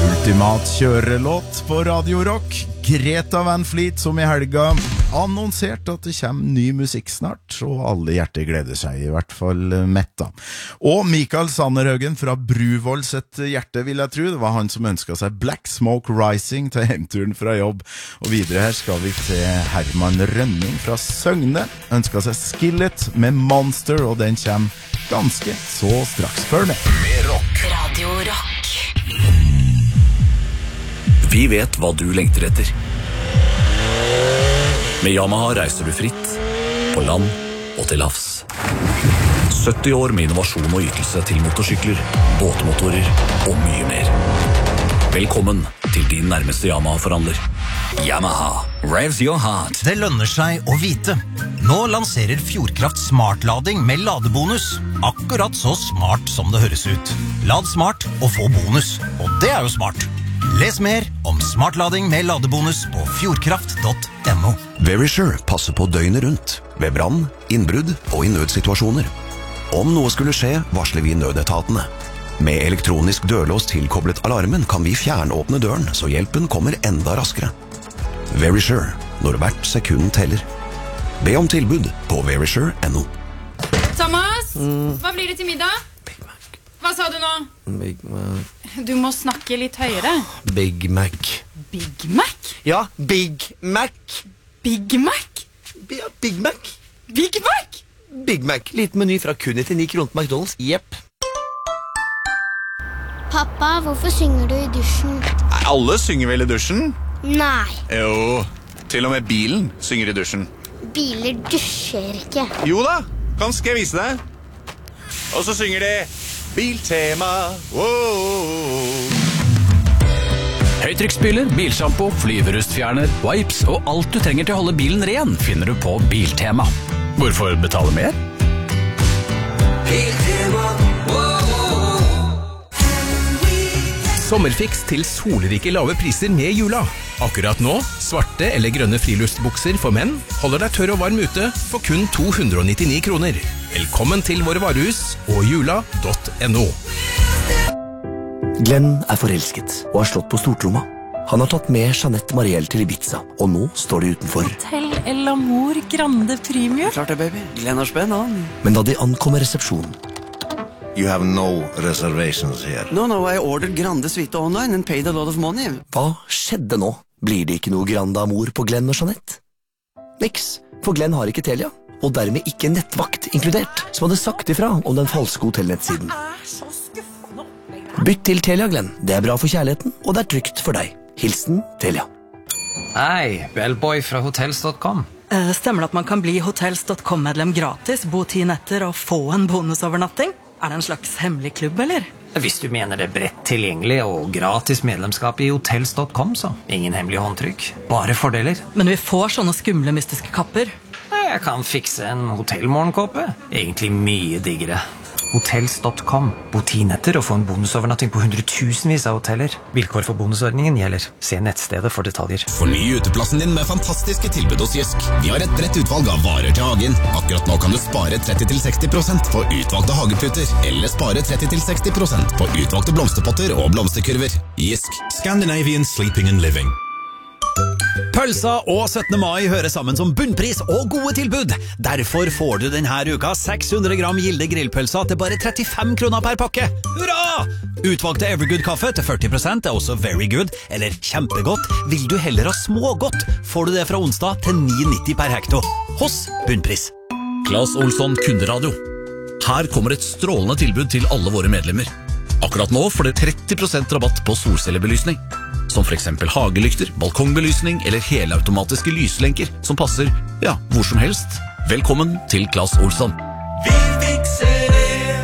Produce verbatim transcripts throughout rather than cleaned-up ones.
Ultimat kjørelåt på Radio Rock. Greta Van Fleet som i helga annonserte at det kommer ny musikk snart, og alle hjerter gleder seg, i hvert fall Metta. Og Mikael Sanderhaugen fra Bruvoll sitt hjerte, vil jeg tro. Det var han som ønsket seg Black Smoke Rising til hjemturen fra jobb. Og videre her skal vi til Herman Rønning fra Søgne. Ønsket seg Skillet med Monster, og den kommer ganske så straks før det. Med rock. Radio Rock. Vi vet hva du lengter etter. Med Yamaha reiser du fritt, på land og til havs. sytti år med innovasjon og ytelse til motorsykler, båtmotorer og mye mer. Velkommen til din nærmeste Yamaha-forhandler. Yamaha, raves your heart. Det lønner seg å vite. Nå lanserer Fjordkraft smartlading med ladebonus. Akkurat så smart som det høres ut. Lad smart og få bonus. Og det er jo smart. Les mer om smartlading med ladebonus på fjordkraft punktum no. Verisure passer på døgnet rundt, ved brann, innbrudd og i nødsituasjoner. Om noe skulle skje, varsler vi nødetatene. Med elektronisk dørlås tilkoblet alarmen kan vi fjernåpne døren, så hjelpen kommer enda raskere. Verisure, når hvert sekund teller. Be om tilbud på verisure punktum no. Thomas, mm. hva blir det til middag? Hva sa du nå? Big Mac. Du må snakke litt høyere. Big Mac. Big Mac? Ja, Big Mac. Big Mac? Ja, Big Mac. Big Mac? Big Mac. Liten meny fra kun til ni kroner på McDonald's. Jepp. Pappa, hvorfor synger du i dusjen? Nei, alle synger vel i dusjen? Nei. Jo, til og med bilen synger i dusjen. Biler dusjer ikke. Jo da, kan skal jeg vise deg. Og så synger de Biltema. Wow. Høytrykksspyler, bilshampoo, flyverustfjerner, wipes og alt du trenger til å holde bilen ren finner du på Biltema. Hvorfor betale mer? Biltema. Sommerfiks til solrike lave priser med jula. Akkurat nå, svarte eller grønne friluftsbukser for menn holder deg tørr og varm ute for kun to hundre nittini kroner. Velkommen til våre varehus og jula punktum no. Glenn er forelsket og har slått på stortromma. Han har tatt med Jeanette Marielle til Ibiza, og nå står de utenfor. Hotel El Amor Grande Premium. Klart det, baby. Glenn har spenn, han. Men da de ankommer resepsjonen, You have no reservations here. No, no, I ordered Grande Suite online and paid a lot of money. Hva skjedde nå? Blir det ikke noe Grande Amor på Glenn og Jeanette? Niks, for Glenn har ikke Telia, og dermed ikke nettvakt inkludert, som hadde sagt ifra om den falske hotellnettsiden. Bytt til Telia, Glenn. Det er bra for kjærligheten, og det er trygt for deg. Hilsen Telia. Hei, Bellboy fra hotels punktum com. Uh, stemmer det at man kan bli hotels punktum com-medlem gratis, bo ti netter og få en bonusovernatting? Er det en slags hemmelig klubb, eller? Hvis du mener det er bredt tilgjengelig og gratis medlemskap i hotels punktum com, så ingen hemmelig håndtrykk. Bare fordeler. Men vi får sånne skumle mystiske kapper. Jeg kan fikse en hotellmorgenkåpe. Egentlig mye diggere. hotels punktum com. Bo ti netter og få en bonusovernatting på hundretusenvis av hoteller. Vilkår for bonusordningen gjelder. Se nettstedet for detaljer. Forny uteplassen din med fantastiske tilbud hos Jysk. Vi har et bredt utvalg av varer til hagen. Akkurat nå kan du spare tretti til seksti prosent på utvalgte hageputer, eller spare tretti til seksti prosent på utvalgte blomsterpotter og blomsterkurver. Jysk. Scandinavian Sleeping and Living. Pølsa og syttende mai hører sammen som bunnpris og gode tilbud. Derfor får du denne uka seks hundre gram Gilde grillpølsa til bare trettifem kroner per pakke. Hurra! Utvalgte Evergood-kaffe til førti prosent er også very good, eller kjempegodt. Vil du heller ha smågodt, får du det fra onsdag til ni nitti per hekto. Hos bunnpris. Claes Olsson Kunderadio. Her kommer et strålende tilbud til alle våre medlemmer. Akkurat nå får du tretti prosent rabatt på solcellebelysning. Som for eksempel hagelykter, balkongbelysning eller helautomatiske lyslenker som passer, ja, hvor som helst. Velkommen til Claes Olsson. Vi fikser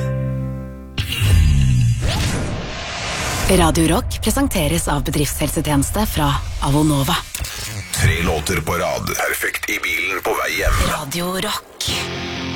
det! Radio Rock presenteres av bedriftshelsetjeneste fra Avonova. Tre låter på rad. Perfekt i bilen på vei hjem. Radio Rock.